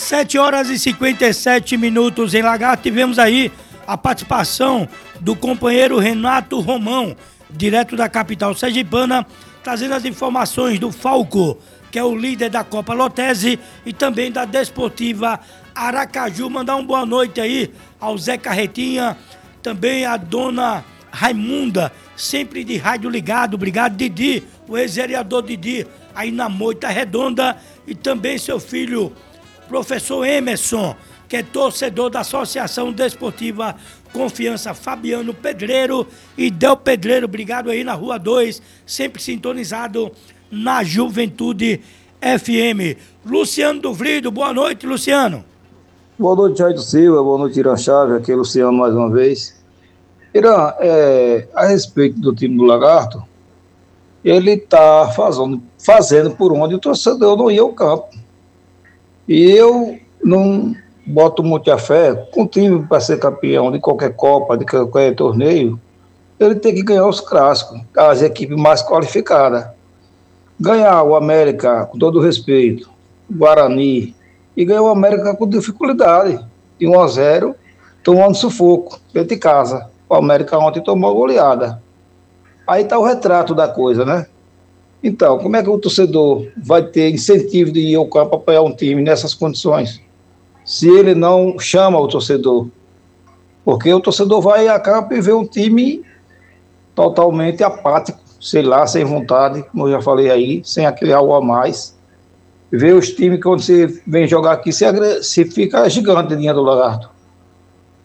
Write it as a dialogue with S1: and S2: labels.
S1: 7h57 em Lagarto. Tivemos aí a participação do companheiro Renato Romão, direto da capital sergipana, trazendo as informações do Falco, que é o líder da Copa Lotese, e também da Desportiva Aracaju. Mandar uma boa noite aí ao Zé Carretinha, também a dona Raimunda, sempre de rádio ligado. Obrigado, Didi, o ex-vereador Didi, aí na Moita Redonda, e também seu filho, professor Emerson, que é torcedor da Associação Desportiva Confiança, Fabiano Pedreiro e Del Pedreiro. Obrigado aí na Rua 2, sempre sintonizado na Juventude FM. Luciano do Vrido, boa noite, Luciano.
S2: Boa noite, Jair Silva, boa noite, Irã Chave, aqui é Luciano mais uma vez. Irã, a respeito do time do Lagarto, ele está fazendo por onde o torcedor não ia ao campo. E eu não boto muita fé com o time para ser campeão de qualquer Copa, de qualquer torneio. Ele tem que ganhar os clássicos, as equipes mais qualificadas. Ganhar o América, com todo o respeito, o Guarani, e ganhar o América com dificuldade, de 1-0, tomando sufoco, dentro de casa. O América ontem tomou goleada. Aí está o retrato da coisa, né? Então, como é que o torcedor vai ter incentivo de ir ao campo apoiar um time nessas condições, se ele não chama o torcedor? Porque o torcedor vai a campo e vê um time totalmente apático, sei lá, sem vontade, como eu já falei aí, sem aquele algo a mais. Vê os times que quando você vem jogar aqui, se fica gigante de linha do Lagarto.